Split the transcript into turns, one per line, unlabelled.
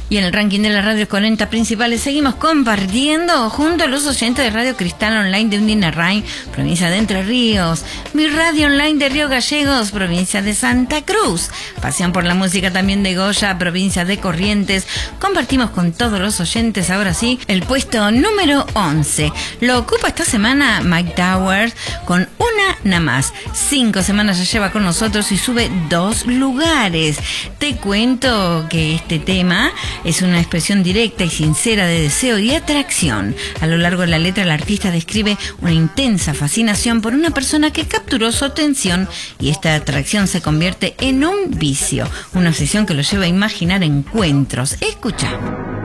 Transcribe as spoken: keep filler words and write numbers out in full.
Y en el ranking de las radios cuarenta principales seguimos compartiendo junto a los oyentes de Radio Cristal Online de Undinarrain, provincia de Entre Ríos, Mi Radio Online de Río Gallegos, provincia de Santa Cruz, Pasión por la Música también de Goya, provincia de Corrientes. Compartimos con todos los oyentes, ahora sí, el puesto número once. Lo ocupa esta semana Mike Towers con una nada más. Cinco semanas ya lleva con nosotros y sube dos lugares. Te cuento que este tema es una expresión directa y sincera de deseo y atracción. A lo largo de la letra, el artista describe una intensa fascinación por una persona que capturó su atención y esta atracción se convierte en un vicio, una obsesión que lo lleva a imaginar encuentros. Escucha.